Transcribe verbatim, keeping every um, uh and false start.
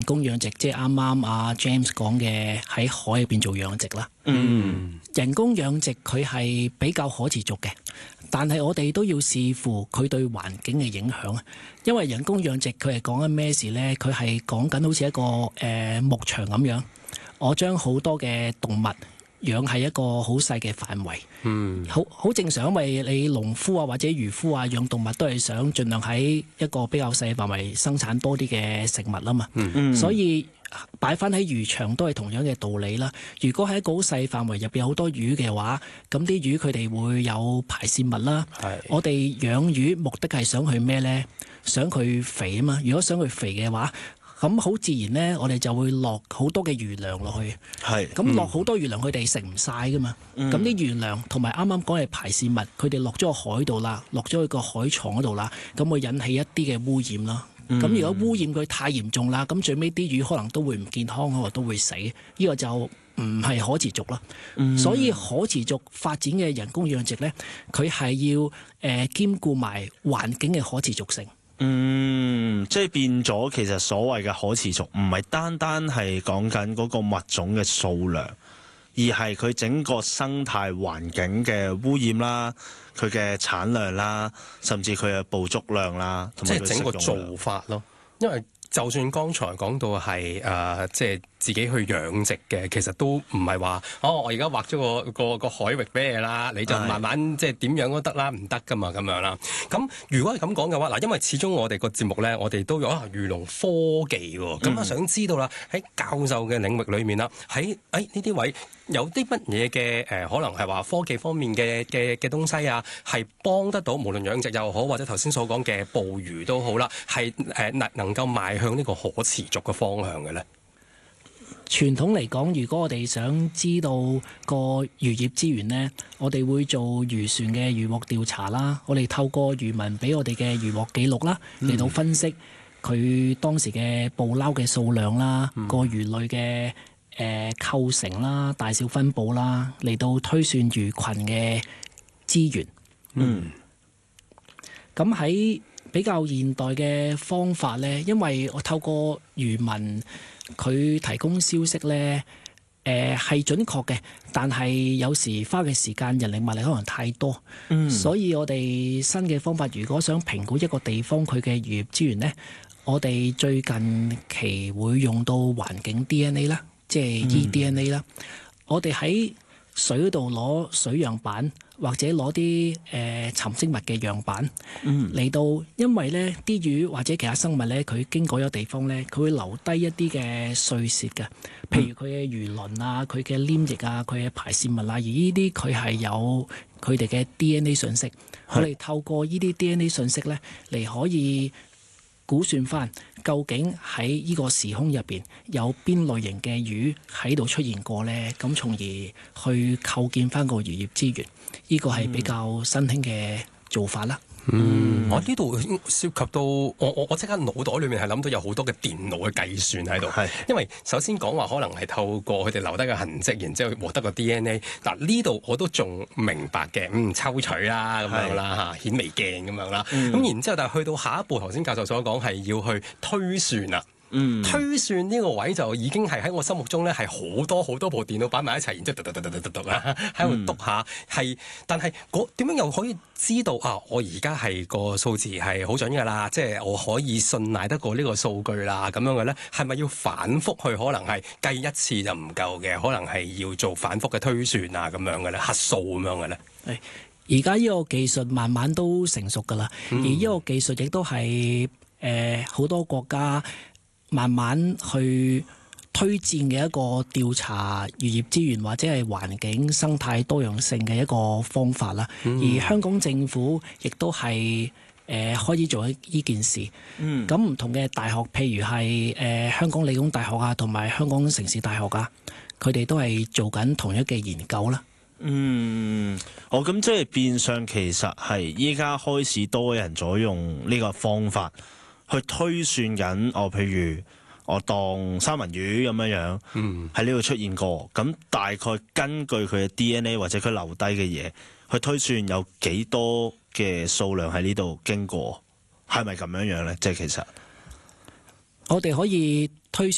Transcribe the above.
工養殖，即係啱啱阿 James 講嘅喺海入邊做養殖啦。 嗯， 人工養殖佢係比較可持續嘅，但係我哋都要視乎佢對環境嘅影響。因為人工養殖佢係講緊咩事呢？佢係講緊好似一個誒、呃、牧場咁樣，我將好多嘅動物養喺一個好細嘅範圍， 嗯， 好好正常，因為你農夫啊或者漁夫啊養動物都係想盡量喺一個比較細嘅範圍生產多啲嘅食物啊嘛， 嗯， 所以擺翻喺魚場都係同樣嘅道理啦。如果喺一個好細範圍入邊有好多魚嘅話，咁啲魚佢哋會有排泄物啦。 係， 我哋養魚目的係想去咩呢？想佢肥啊嘛。如果想佢肥嘅話，咁好自然呢，我哋就會落好多嘅魚糧落去。 係， 咁落好多魚糧，佢哋食唔晒噶嘛。咁啲魚糧同埋啱啱講嘅排泄物，佢哋落咗個海度啦，落咗去個海床嗰度啦，咁會引起一啲嘅污染啦。咁、嗯、如果污染佢太嚴重啦，咁最尾啲魚可能都會唔健康，可能都會死。呢、呢個就唔係可持續啦。嗯、所以可持續發展嘅人工養殖呢，佢係要誒、呃、兼顧埋環境嘅可持續性。 嗯，即係變咗，其實所謂嘅可持續，唔係單單係講緊嗰個物種嘅數量，而係佢整個生態環境嘅污染啦，佢嘅產量啦，甚至佢嘅捕捉量啦，同埋即係整個做法咯。因為就算剛才講到係誒、呃，即係自己去養殖嘅，其實都唔係話哦，我而家畫咗個個個海域俾你啦，你就慢慢即係點樣都得啦，唔得噶嘛咁樣啦。咁如果係咁講嘅話，嗱，因為始終我哋個節目咧，我哋都有啊漁農科技喎，咁啊、嗯、想知道啦，喺教授嘅領域裏面啦，喺誒呢啲位有啲乜嘢嘅誒，可能係話科技方面嘅嘅嘅東西啊，係幫得到無論養殖又好，或者頭先所講嘅捕魚都好啦，係誒能能夠邁向呢個可持續嘅方向嘅咧。 傳統嚟講，如果我哋想知道個漁業資源呢，我哋會做漁船嘅漁獲調查啦。我哋透過漁民俾我哋嘅漁獲記錄啦，嚟到分析佢當時嘅捕撈嘅數量啦，嗯、個魚類嘅誒、呃、構成啦、大小分佈啦，嚟到推算魚群嘅資源。嗯，咁喺比較現代嘅方法呢，因為我透過漁民佢提供消息呢，誒、呃、係準確嘅，但係有時花嘅時間、人力物力可能太多，嗯、所以我哋新嘅方法，如果想評估一個地方佢嘅漁業資源呢，我哋最近期會用到環境 D N A 啦，即係 e D N A 啦，嗯、我哋喺水嗰度攞水樣板，或者攞啲誒沉積物嘅樣板嚟、嗯、到，因為呢啲魚或者其他生物呢，佢經過一個地方呢，佢會留低一啲嘅碎屑嘅，譬如佢嘅魚鱗啊、佢嘅黏液啊、佢嘅排泄物啊，而呢啲佢係有佢哋嘅 D N A 信息，是我哋透過呢啲 D N A 信息呢，嚟可以估算翻究竟喺呢個時空入邊有邊類型嘅魚喺度出現過呢？咁從而去構建翻個漁業資源，呢個係比較新興嘅做法啦。 嗯，我呢度涉及到我我我即刻腦袋裏面係諗到有好多嘅電腦嘅計算喺度，係是因為首先講話可能係透過佢哋留低嘅痕跡，然之後獲得個 D N A。嗱呢度我都仲明白嘅，嗯，抽取啦咁樣啦嚇，顯微鏡咁樣啦，咁、嗯、然之後但係去到下一步，頭先教授所講係要去推算啦。嗯，推算呢個位就已經係喺我心目中咧，係好多好多部電腦擺埋一齊，然之後嘟嘟嘟嘟嘟嘟啦，喺度篤下，係、嗯，但係嗰點樣又可以知道啊？我而家係個數字係好準㗎啦，即係我可以信賴得過呢個數據啦，咁樣嘅咧，係咪要反覆去可能係計一次就唔夠嘅？可能係要做反覆嘅推算啊，咁樣嘅咧，核數咁樣嘅咧？ 係，而家呢個技術慢慢都成熟㗎啦，嗯、而呢個技術亦都係誒好多國家慢慢去推薦嘅一個調查漁業資源或者係環境生態多樣性嘅一個方法啦。嗯、而香港政府亦都係誒、呃、開始做呢件事。咁唔、嗯、同嘅大學，譬如係誒、呃、香港理工大學啊，同埋香港城市大學啊，佢哋都係做緊同一嘅研究啦。 嗯，我咁即係變相其實係依家開始多人咗用呢個方法去推算緊，我譬如我當三文魚咁樣樣，喺呢度出現過，咁大概根據佢嘅 D N A 或者佢留低嘅嘢，去推算有幾多嘅數量喺呢度經過，係咪咁樣樣呢？即係其實我哋可以推算。